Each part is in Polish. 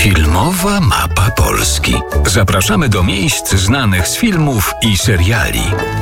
Filmowa mapa Polski. Zapraszamy do miejsc znanych z filmów i seriali.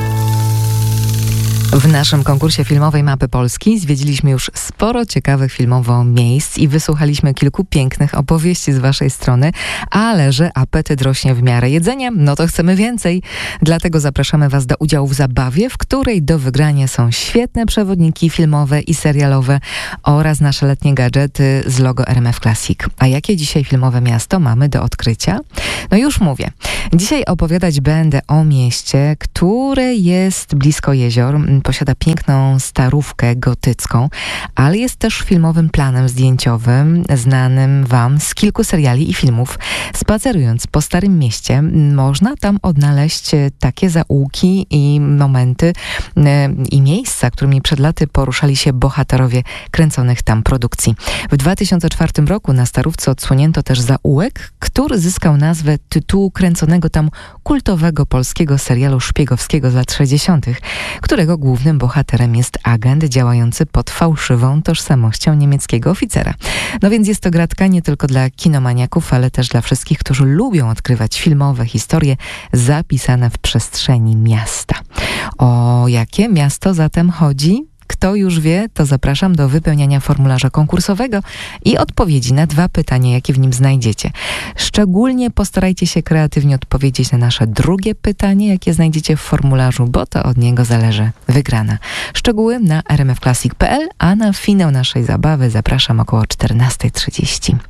W naszym konkursie Filmowej Mapy Polski zwiedziliśmy już sporo ciekawych filmowo miejsc i wysłuchaliśmy kilku pięknych opowieści z waszej strony, ale że apetyt rośnie w miarę jedzenia, no to chcemy więcej. Dlatego zapraszamy was do udziału w zabawie, w której do wygrania są świetne przewodniki filmowe i serialowe oraz nasze letnie gadżety z logo RMF Classic. A jakie dzisiaj filmowe miasto mamy do odkrycia? No już mówię. Dzisiaj opowiadać będę o mieście, które jest blisko jezior, posiada piękną starówkę gotycką, ale jest też filmowym planem zdjęciowym, znanym wam z kilku seriali i filmów. Spacerując po Starym Mieście, można tam odnaleźć takie zaułki i momenty i miejsca, którymi przed laty poruszali się bohaterowie kręconych tam produkcji. W 2004 roku na Starówce odsłonięto też zaułek, który zyskał nazwę tytułu kręconego tam kultowego polskiego serialu szpiegowskiego z lat 60., którego głównym bohaterem jest agent działający pod fałszywą tożsamością niemieckiego oficera. No więc jest to gratka nie tylko dla kinomaniaków, ale też dla wszystkich, którzy lubią odkrywać filmowe historie zapisane w przestrzeni miasta. O jakie miasto zatem chodzi? Kto już wie, to zapraszam do wypełniania formularza konkursowego i odpowiedzi na 2 pytania, jakie w nim znajdziecie. Szczególnie postarajcie się kreatywnie odpowiedzieć na nasze drugie pytanie, jakie znajdziecie w formularzu, bo to od niego zależy wygrana. Szczegóły na rmfclassic.pl, a na finał naszej zabawy zapraszam około 14:30.